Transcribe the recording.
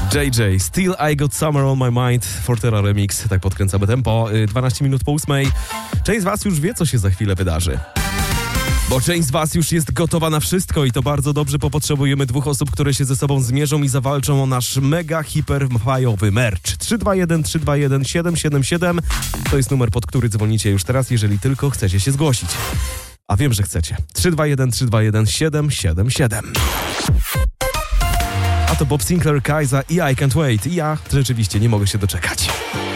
JJ, Still I Got Summer on My Mind, Fortera Remix, tak podkręcamy tempo, 12 minut po 8. Część z was już wie, co się za chwilę wydarzy. Bo część z was już jest gotowa na wszystko i to bardzo dobrze, bo potrzebujemy 2 osób, które się ze sobą zmierzą i zawalczą o nasz mega hiperfajowy merch. 321-321-777 to jest numer, pod który dzwonicie już teraz, jeżeli tylko chcecie się zgłosić. A wiem, że chcecie. 321-321-777. A to Bob Sinclair, Kaiza i I Can't Wait. I ja rzeczywiście nie mogę się doczekać.